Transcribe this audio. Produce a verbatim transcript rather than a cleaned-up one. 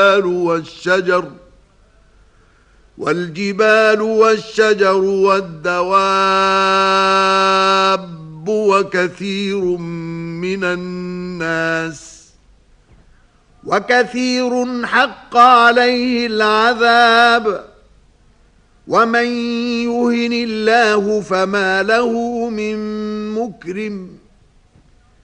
والشجر والجبال والشجر والدواب وكثير من الناس وكثير حق عليه العذاب ومن يهن الله فما له من مكرم